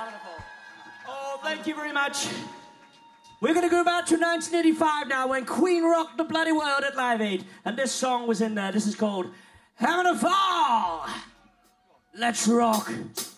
Oh, thank you very much. We're going to go back to 1985 now when Queen rocked the bloody world at Live Aid. And this song was in there. This is called Having a Fall. Let's rock.